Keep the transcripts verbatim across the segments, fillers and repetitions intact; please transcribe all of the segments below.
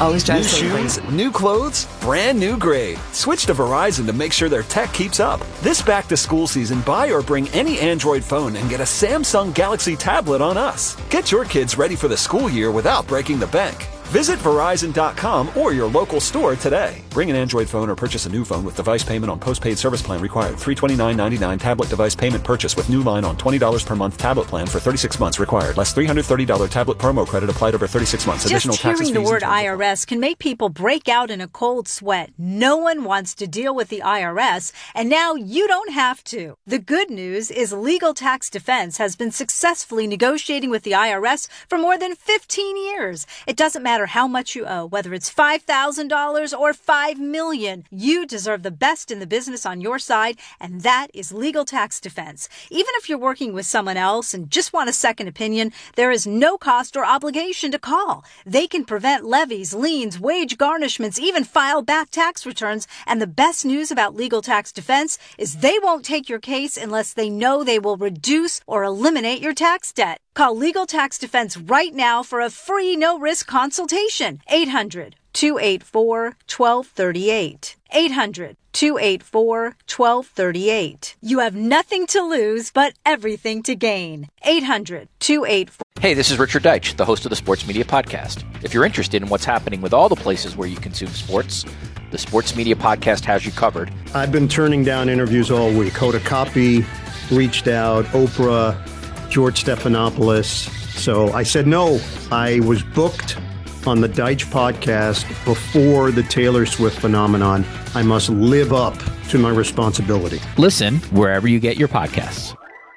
Always drive New safely. shoes, new clothes, brand new grade. Switch to Verizon to make sure their tech keeps up. This back to school season, buy or bring any Android phone and get a Samsung Galaxy tablet on us. Get your kids ready for the school year without breaking the bank. Visit Verizon dot com or your local store today. Bring an Android phone or purchase a new phone with device payment on postpaid service plan required. three hundred twenty-nine dollars and ninety-nine cents tablet device payment purchase with new line on twenty dollars per month tablet plan for thirty-six months required. Less three hundred thirty dollars tablet promo credit applied over thirty-six months. Just Additional taxes, hearing the fees, word and I R S can make people break out in a cold sweat. No one wants to deal with the I R S, and now you don't have to. The good news is Legal Tax Defense has been successfully negotiating with the I R S for more than fifteen years. It doesn't matter how much you owe, whether it's five thousand dollars or five million dollars. You deserve the best in the business on your side, and that is Legal Tax Defense. Even if you're working with someone else and just want a second opinion, there is no cost or obligation to call. They can prevent levies, liens, wage garnishments, even file back tax returns. And the best news about Legal Tax Defense is they won't take your case unless they know they will reduce or eliminate your tax debt. Call Legal Tax Defense right now for a free no-risk consultation. eight hundred, two eight four, one two three eight. eight hundred, two eight four, one two three eight. You have nothing to lose, but everything to gain. eight hundred, two eight four. Hey, this is Richard Deitch, the host of the Sports Media Podcast. If you're interested in what's happening with all the places where you consume sports, the Sports Media Podcast has you covered. I've been turning down interviews all week. Hoda Kotb reached out, Oprah, George Stephanopoulos. So I said no. I was booked on the Deitch podcast before the Taylor Swift phenomenon. I must live up to my responsibility. Listen wherever you get your podcasts.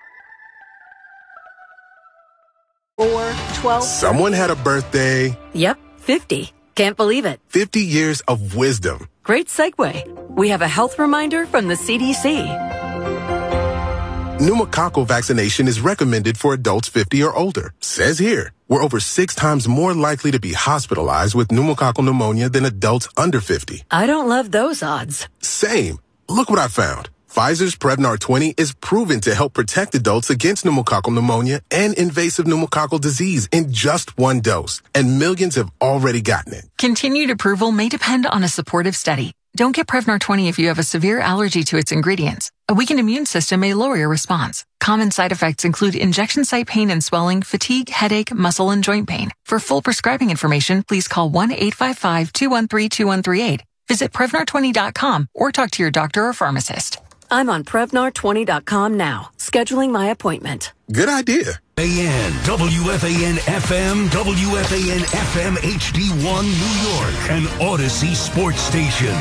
four, twelve. Someone had a birthday. Yep, fifty. Can't believe it. fifty years of wisdom. Great segue. We have a health reminder from the C D C. Pneumococcal vaccination is recommended for adults fifty or older. Says here, we're over six times more likely to be hospitalized with pneumococcal pneumonia than adults under fifty. I don't love those odds. Same. Look what I found. Pfizer's Prevnar twenty is proven to help protect adults against pneumococcal pneumonia and invasive pneumococcal disease in just one dose, and millions have already gotten it. Continued approval may depend on a supportive study. Don't get Prevnar twenty if you have a severe allergy to its ingredients. A weakened immune system may lower your response. Common side effects include injection site pain and swelling, fatigue, headache, muscle, and joint pain. For full prescribing information, please call one eight five five, two one three, two one three eight. Visit Prevnar twenty dot com or talk to your doctor or pharmacist. I'm on Prevnar twenty dot com now, scheduling my appointment. Good idea. A N, W F A N F M, W F A N F M H D one New York, an Odyssey sports station.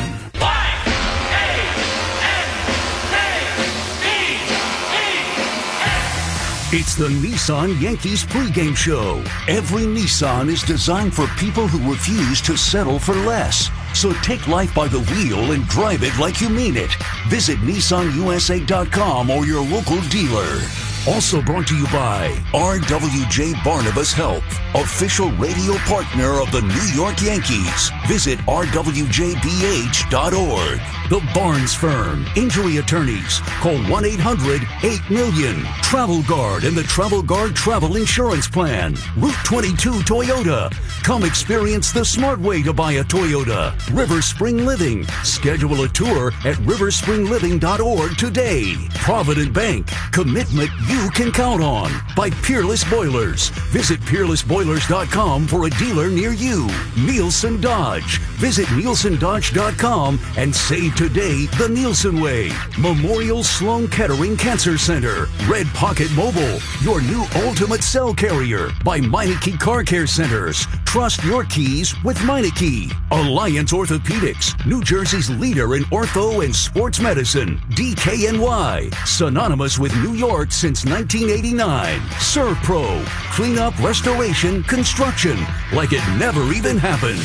It's the Nissan Yankees pregame show. Every Nissan is designed for people who refuse to settle for less. So take life by the wheel and drive it like you mean it. Visit Nissan U S A dot com or your local dealer. Also brought to you by R W J Barnabas Health, official radio partner of the New York Yankees. Visit R W J B H dot org. The Barnes Firm, injury attorneys. Call one eight hundred, eight million. Travel Guard and the Travel Guard Travel Insurance Plan. Route twenty-two Toyota. Come experience the smart way to buy a Toyota. River Spring Living. Schedule a tour at river spring living dot org today. Provident Bank. Commitment you can count on. By Peerless Boilers. Visit peerless boilers dot com for a dealer near you. Nielsen Dodge. Visit nielsen dodge dot com and save today the Nielsen way. Memorial Sloan Kettering Cancer Center. Red Pocket Mobile. Your new ultimate cell carrier. By Meineke Car Care Centers. Trust your keys with Meineke. Alliance Orthopedics. New Jersey's leader in ortho and sports medicine. D K N Y. Synonymous with New York since nineteen eighty-nine. ServPro. Cleanup, restoration, construction. Like it never even happened.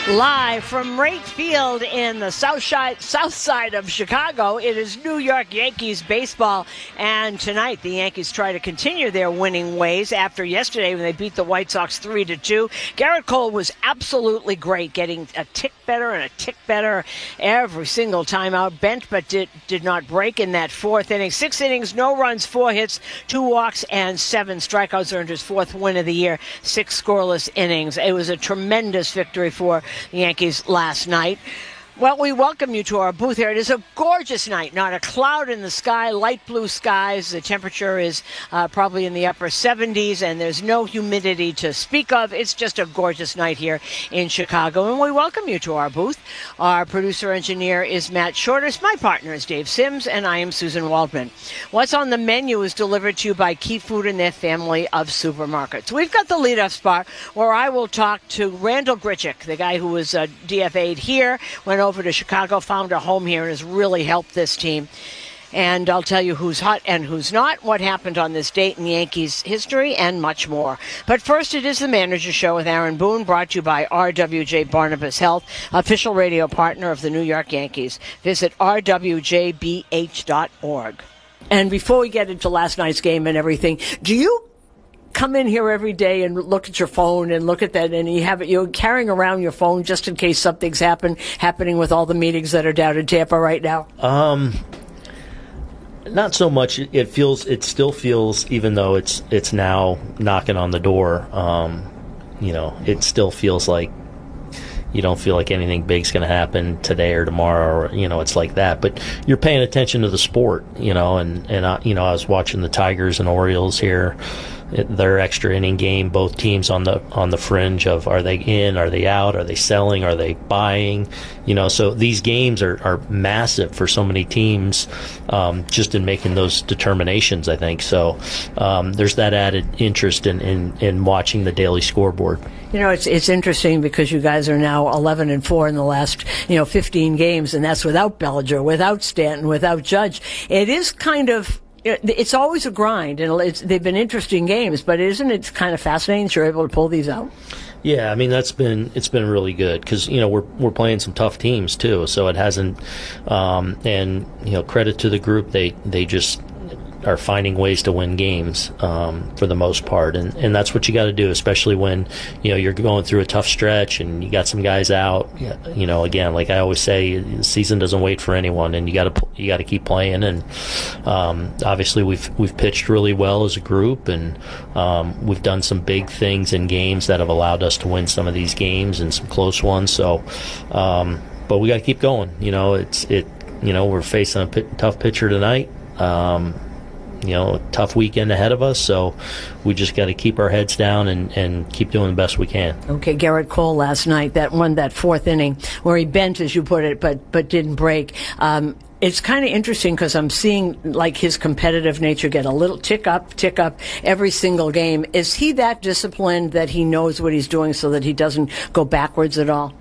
Live from Wright Field in the south side, south side of Chicago, it is New York Yankees baseball. And tonight, the Yankees try to continue their winning ways after yesterday when they beat the White Sox three to two. Garrett Cole was absolutely great, getting a tick better and a tick better every single time out. Bent, but did, did not break in that fourth inning. Six innings, no runs, four hits, two walks, and seven strikeouts, earned his fourth win of the year. Six scoreless innings. It was a tremendous victory for the Yankees last night. Well, we welcome you to our booth here. It is a gorgeous night, not a cloud in the sky, light blue skies. The temperature is uh, probably in the upper seventies, and there's no humidity to speak of. It's just a gorgeous night here in Chicago, and we welcome you to our booth. Our producer-engineer is Matt Shorters. My partner is Dave Sims, and I am Susan Waldman. What's on the menu is delivered to you by Key Food and their family of supermarkets. We've got the leadoff spot where I will talk to Randall Grichuk, the guy who was uh, D F A'd here, went over to Chicago, found a home here, and has really helped this team. And I'll tell you who's hot and who's not, what happened on this date in Yankees history, and much more. But first, it is the Manager Show with Aaron Boone, brought to you by R W J Barnabas Health, official radio partner of the New York Yankees. Visit r w j b h dot org. And before we get into last night's game and everything, do you come in here every day and look at your phone and look at that, and you have it, you're carrying around your phone just in case something's happen, happening with all the meetings that are down in Tampa right now? Um, not so much. It feels, it still feels, even though it's it's now knocking on the door, um, you know, it still feels like you don't feel like anything big's going to happen today or tomorrow, or, you know, it's like that. But you're paying attention to the sport, you know, and, and I, you know, I was watching the Tigers and Orioles here, their extra inning game, both teams on the on the fringe of, are they in, are they out, are they selling, are they buying, you know, so these games are, are massive for so many teams, um, just in making those determinations, I think. So um, there's that added interest in, in, in watching the daily scoreboard. You know, it's it's interesting because you guys are now eleven and four in the last, you know, fifteen games, and that's without Bellinger, without Stanton, without Judge. It is kind of, it's always a grind, and it's, they've been interesting games, but isn't it kind of fascinating that you're able to pull these out? Yeah, I mean, that's been, it's been really good because, you know, we're we're playing some tough teams too, so it hasn't, um, and, you know, credit to the group, they they just are finding ways to win games, um, for the most part, and and that's what you got to do, especially when, you know, you're going through a tough stretch and you got some guys out. You know, again, like I always say, the season doesn't wait for anyone, and you got to you got to keep playing. And um, obviously, we've we've pitched really well as a group, and um, we've done some big things in games that have allowed us to win some of these games and some close ones. So, um, but we got to keep going. You know, it's it. You know, we're facing a p- tough pitcher tonight. Um, You know, a tough weekend ahead of us, so we just got to keep our heads down and, and keep doing the best we can. Okay, Garrett Cole last night, that won that fourth inning where he bent, as you put it, but but didn't break. Um, it's kind of interesting because I'm seeing like his competitive nature get a little tick up, tick up every single game. Is he that disciplined that he knows what he's doing so that he doesn't go backwards at all?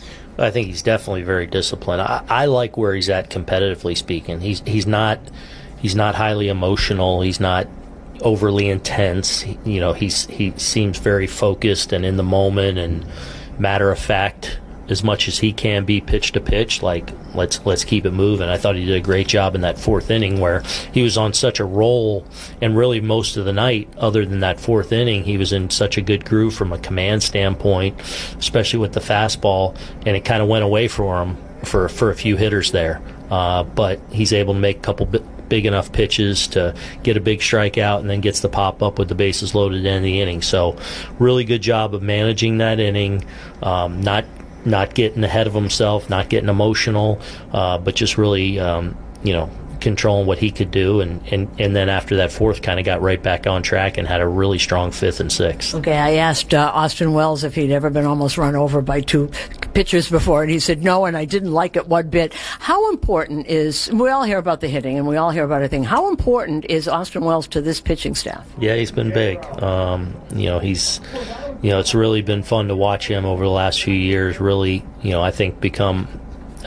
I think he's definitely very disciplined. I, I like where he's at competitively speaking. He's he's not. He's not highly emotional. He's not overly intense. He, you know, he's he seems very focused and in the moment and matter of fact as much as he can be, pitch to pitch. Like let's let's keep it moving. I thought he did a great job in that fourth inning where he was on such a roll, and really most of the night, other than that fourth inning, he was in such a good groove from a command standpoint, especially with the fastball, and it kind of went away for him for for a few hitters there. Uh, but he's able to make a couple bit. big enough pitches to get a big strikeout, and then gets the pop up with the bases loaded in the inning. So really good job of managing that inning, um, not not getting ahead of himself, not getting emotional, uh, but just really um, you know, controlling what he could do, and, and, and then after that fourth kind of got right back on track and had a really strong fifth and sixth. Okay, I asked uh, Austin Wells if he'd ever been almost run over by two pitchers before, and he said no, and I didn't like it one bit. How important is, we all hear about the hitting and we all hear about everything, how important is Austin Wells to this pitching staff? Yeah, he's been big. Um, you know, he's, you know, it's really been fun to watch him over the last few years really, you know, I think become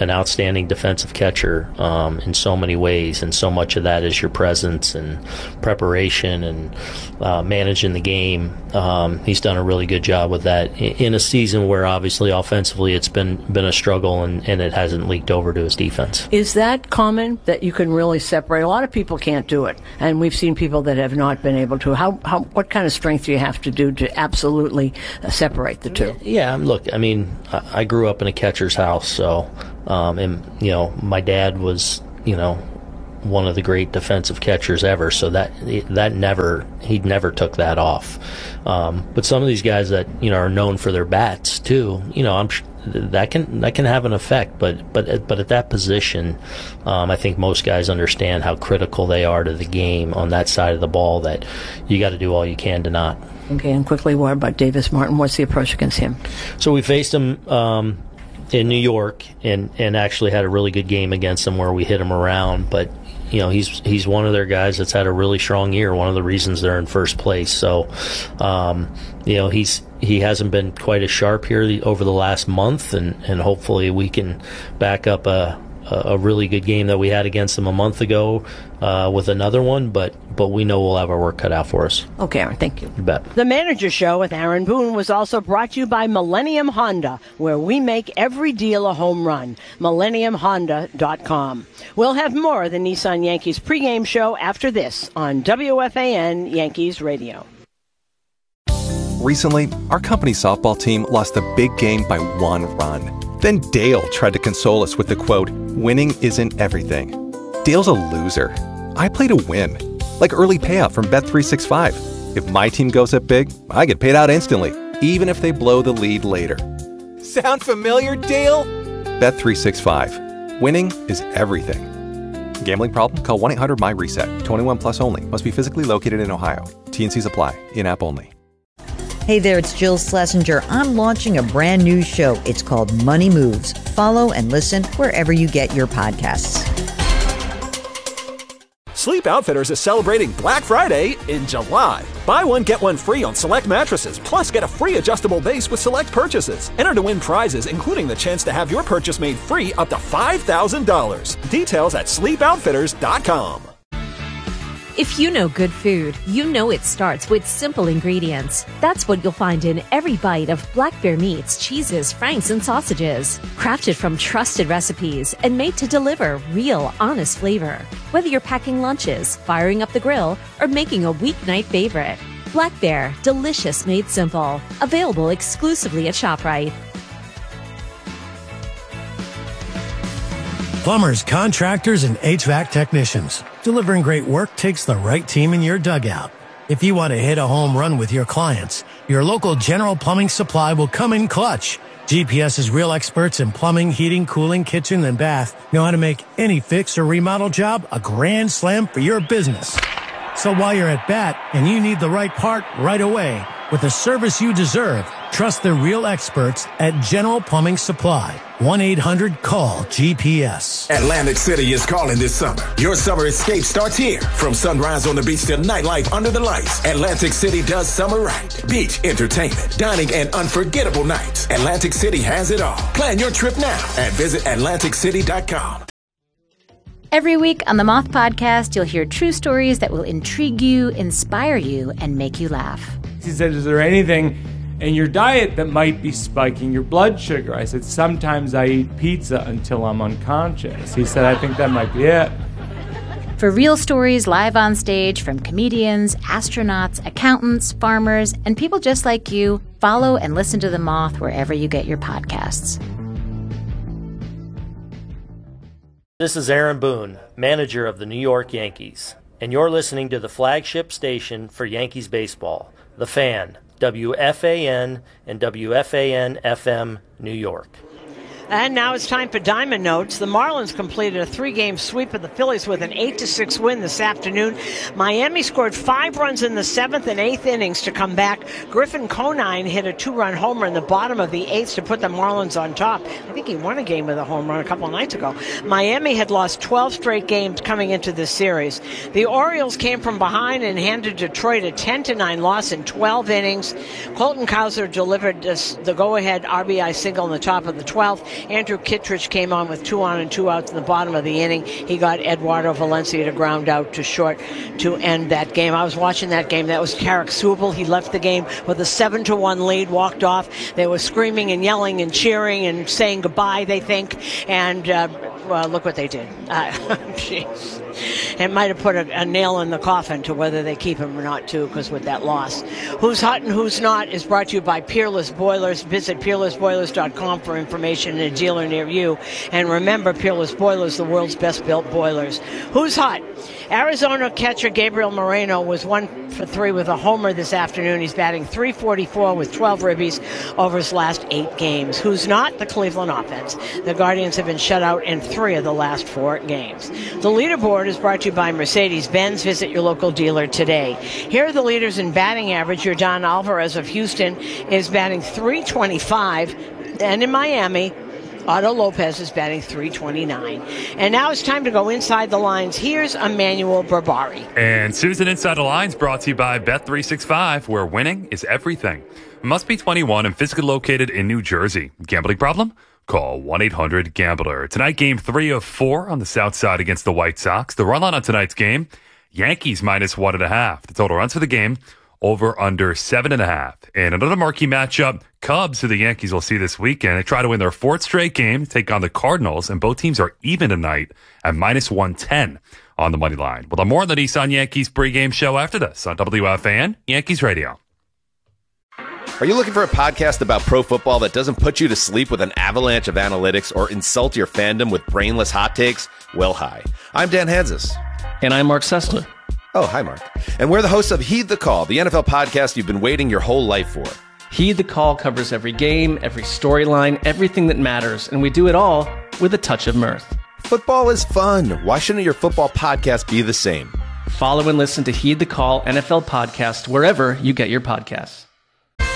an outstanding defensive catcher um, in so many ways, and so much of that is your presence and preparation and uh, managing the game. Um, he's done a really good job with that in a season where obviously offensively it's been been a struggle, and, and it hasn't leaked over to his defense. Is that common, that you can really separate? A lot of people can't do it, and we've seen people that have not been able to. How, how what kind of strength do you have to do to absolutely uh, separate the two? Yeah, look, I mean, I, I grew up in a catcher's house, so, um, and, you know, my dad was, you know, one of the great defensive catchers ever, so that that never he never took that off. Um, but some of these guys that, you know, are known for their bats too, you know, I'm that can that can have an effect. But but but at that position, um, I think most guys understand how critical they are to the game on that side of the ball, that you got to do all you can to not. Okay, and quickly, what about Davis Martin? What's the approach against him? So we faced him um, in New York, and and actually had a really good game against him where we hit him around, but. You know, he's he's one of their guys that's had a really strong year. One of the reasons they're in first place. So, um, you know, he's he hasn't been quite as sharp here the, over the last month, and, and hopefully we can back up a a really good game that we had against him a month ago uh, with another one. But but we know we'll have our work cut out for us. Okay, Aaron, thank you. You bet. The Manager Show with Aaron Boone was also brought to you by Millennium Honda, where we make every deal a home run. millennium honda dot com. We'll have more of the Nissan Yankees pregame show after this on W F A N Yankees Radio. Recently, our company softball team lost a big game by one run. Then Dale tried to console us with the quote, "Winning isn't everything." Dale's a loser. I play to win. Like early payout from Bet three sixty-five. If my team goes up big, I get paid out instantly, even if they blow the lead later. Sound familiar, Dale? Bet three sixty-five. Winning is everything. Gambling problem? Call one eight hundred M Y reset. twenty-one plus only. Must be physically located in Ohio. T and C's apply. In-app only. Hey there, it's Jill Schlesinger. I'm launching a brand new show. It's called Money Moves. Follow and listen wherever you get your podcasts. Sleep Outfitters is celebrating Black Friday in July. Buy one, get one free on select mattresses, plus get a free adjustable base with select purchases. Enter to win prizes, including the chance to have your purchase made free up to five thousand dollars. Details at sleep outfitters dot com. If you know good food, you know it starts with simple ingredients. That's what you'll find in every bite of Black Bear meats, cheeses, franks, and sausages. Crafted from trusted recipes and made to deliver real, honest flavor. Whether you're packing lunches, firing up the grill, or making a weeknight favorite. Black Bear, delicious made simple. Available exclusively at ShopRite. Plumbers, contractors, and H V A C technicians. Delivering great work takes the right team in your dugout. If you want to hit a home run with your clients, your local General Plumbing Supply will come in clutch. GPS's real experts in plumbing, heating, cooling, kitchen, and bath know how to make any fix or remodel job a grand slam for your business. So while you're at bat and you need the right part right away, with the service you deserve, trust the real experts at General Plumbing Supply. one eight hundred call G P S. Atlantic City is calling this summer. Your summer escape starts here. From sunrise on the beach to nightlife under the lights, Atlantic City does summer right. Beach, entertainment, dining, and unforgettable nights. Atlantic City has it all. Plan your trip now at visit atlantic city dot com. Every week on the Moth Podcast, you'll hear true stories that will intrigue you, inspire you, and make you laugh. He said, is there anything in your diet that might be spiking your blood sugar? I said, sometimes I eat pizza until I'm unconscious. He said, I think that might be it. For real stories live on stage from comedians, astronauts, accountants, farmers, and people just like you, follow and listen to The Moth wherever you get your podcasts. This is Aaron Boone, manager of the New York Yankees, and you're listening to the flagship station for Yankees baseball, The Fan, W F A N and W F A N F M, New York. And now it's time for Diamond Notes. The Marlins completed a three-game sweep of the Phillies with an eight to six win this afternoon. Miami scored five runs in the seventh and eighth innings to come back. Griffin Conine hit a two-run homer in the bottom of the eighth to put the Marlins on top. I think he won a game with a home run a couple of nights ago. Miami had lost twelve straight games coming into this series. The Orioles came from behind and handed Detroit a ten to nine loss in twelve innings. Colton Cowser delivered this, the go-ahead R B I single in the top of the twelfth. Andrew Kittredge came on with two on and two outs in the bottom of the inning. He got Eduardo Valencia to ground out to short to end that game. I was watching that game. That was Carrick Subel. He left the game with a seven to one lead, walked off. They were screaming and yelling and cheering and saying goodbye, they think. And uh, well, look what they did. Uh, jeez. It might have put a, a nail in the coffin to whether they keep him or not, too, because with that loss. Who's hot and who's not is brought to you by Peerless Boilers. Visit peerless boilers dot com for information in a dealer near you. And remember, Peerless Boilers, the world's best-built boilers. Who's hot? Arizona catcher Gabriel Moreno was one for three with a homer this afternoon. He's batting three forty-four with twelve ribbies over his last eight games. Who's not? The Cleveland offense. The Guardians have been shut out in three of the last four games. The leaderboard is brought to you by Mercedes-Benz. Visit your local dealer today. Here are the leaders in batting average. Your Don Alvarez of Houston is batting three twenty-five. And in Miami, Otto Lopez is batting three twenty-nine. And now it's time to go inside the lines. Here's Emmanuel Barbari. And Susan Inside the Lines brought to you by Bet three sixty-five, where winning is everything. Must be twenty-one and physically located in New Jersey. Gambling problem? Call one eight hundred gambler. Tonight, game three of four on the south side against the White Sox. The run line on tonight's game, Yankees minus one and a half. The total runs for the game, over under seven and a half. And another marquee matchup, Cubs, who the Yankees will see this weekend. They try to win their fourth straight game, take on the Cardinals, and both teams are even tonight at minus one ten on the money line. We'll have more on the Nissan Yankees pregame show after this on W F A N Yankees Radio. Are you looking for a podcast about pro football that doesn't put you to sleep with an avalanche of analytics or insult your fandom with brainless hot takes? Well, hi. I'm Dan Hansis. And I'm Mark Sessler. Oh, hi, Mark. And we're the hosts of Heed the Call, the N F L podcast you've been waiting your whole life for. Heed the Call covers every game, every storyline, everything that matters, and we do it all with a touch of mirth. Football is fun. Why shouldn't your football podcast be the same? Follow and listen to Heed the Call N F L podcast wherever you get your podcasts.